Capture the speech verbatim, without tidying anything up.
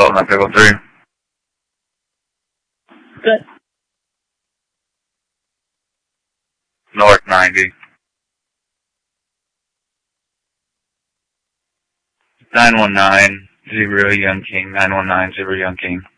Salt nine Pickle three. Good. North ninety. nine one nine, zero Young King, nine one nine, zero Young King.